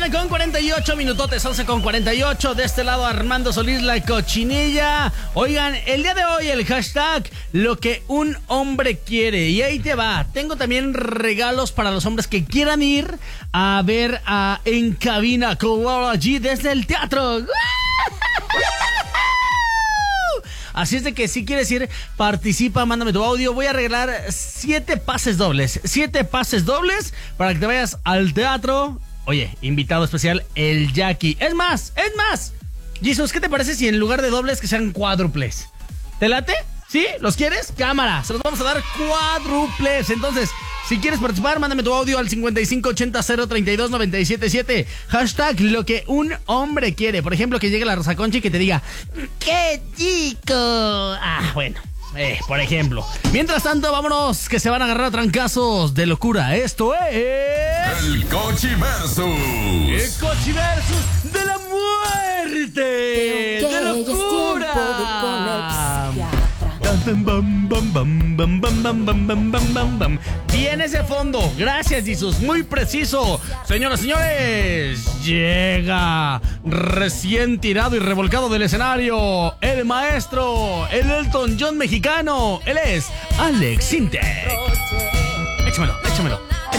11:48 minutotes, 11:48. De este lado Armando Solís, la cochinilla. Oigan, el día de hoy el hashtag lo que un hombre quiere. Y ahí te va. Tengo también regalos para los hombres que quieran ir a ver a En Cabina con Laura G desde el teatro. Así es de que si quieres ir, participa, mándame tu audio. Voy a regalar 7 pases dobles. 7 pases dobles para que te vayas al teatro. Oye, invitado especial, el Jackie. Es más. Jesus, ¿qué te parece si en lugar de dobles que sean cuádruples? ¿Te late? ¿Sí? ¿Los quieres? Cámara, se los vamos a dar cuádruples. Entonces, si quieres participar, mándame tu audio al 5580-032-977. Hashtag lo que un hombre quiere. Por ejemplo, que llegue la Rosa Concha y que te diga ¡qué chico! Bueno, por ejemplo. Mientras tanto, vámonos, que se van a agarrar a trancazos de locura. Esto es... El Cochiversus. El Cochiversus de la muerte. De locura. Bien ese fondo, gracias Jesus, muy preciso. Señoras y señores, llega recién tirado y revolcado del escenario el maestro, el Elton John mexicano. Él es Alex Sintek. Échamelo.